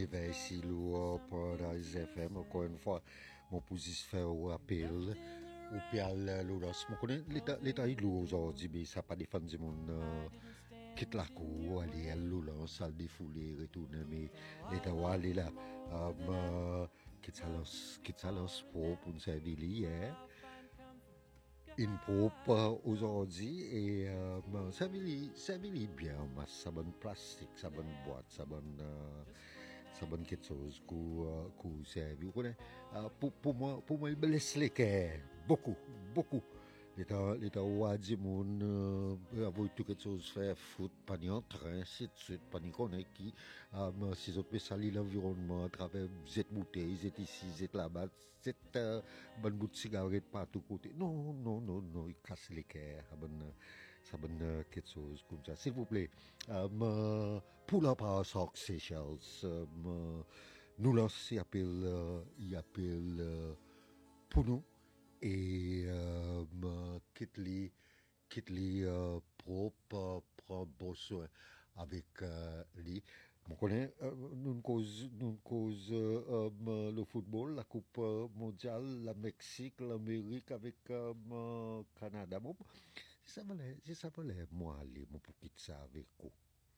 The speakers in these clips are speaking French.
Geneva ici, Paradise FM, encore une fois, mon position fait au appel, au pial, l'oulos. Je connais l'état de l'eau aujourd'hui, mais ça n'a pas défendu mon quitte la cour, aller à l'oulos, à le défouler, retourner, mais l'état où aller là, quitte ça pour nous servir hier. Une propre aujourd'hui et ça me bien, ça bonne plastique, ça bonne boîte, ça bonne quelque chose qu'on servi. Pour moi, il blesse les cœurs, beaucoup. L'état où a dit mon avoir tout quelque chose faire foot, pas ni en train, c'est de suite, pas ni connaît qui, si autres salir l'environnement à travers cette bouteille, cette ici, cette là-bas, cette bonne bout de cigarette partout côté. Non, il casse les cœurs, ça bonne quelque chose comme ça. S'il vous plaît, pour la part Sock Seychelles, nous lancons, il appelle pour nous. Et quitte les propres prendre soin avec lui. On connaît nous cause le football, la Coupe mondiale, la Mexique, l'Amérique avec Canada. Bon, ça valait moi aller mon pour quitter ça avec vous.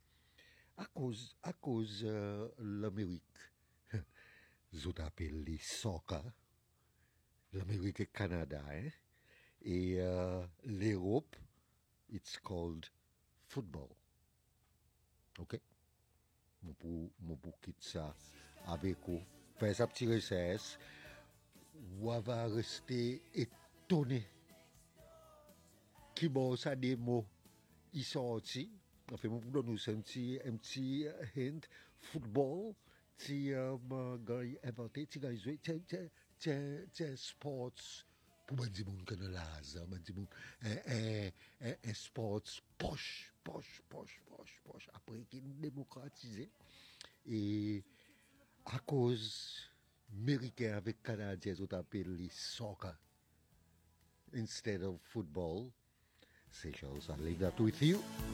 À cause l'Amérique, je t'appelle les soccer. L'Amérique et le Canada, hein? Et l'Europe, it's called football. OK? Mon pour quitter ça avec vous, faire sa petite recherche, on va rester étonné. Qui bon ça des mots, ils sorti. Enfin, mon pour nous un petit hint, football, si gars inventé, si gars joué, c'est sports pour me dire que nous l'as, me dire un sports poche après qu'il nous démocratisé et à cause américain avec canadiens on appelle les soccer instead of football. Seychelles, I leave that with you.